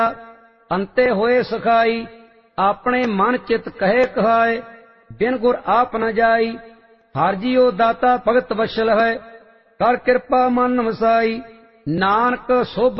अंते होए सखाई। अपने मन चित कहे कहाए, बिन गुर आप न जाई। हर जियो दाता भगत वशल है, कर कृपा मन वसाई। नानक शोभा